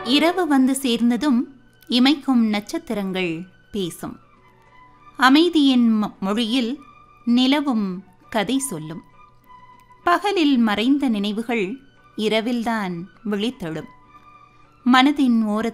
இரவு வந்து சேர்ந்ததும் இமைக்கும் நட்சத்திரங்கள் பேசும். அமைதியின் மொழியில் நிலவும் கதை சொல்லும். பகலில் மறைந்த நினைவுகள் இரவில்தான் விழித்தெழும். மனதின் ஓரத்தில்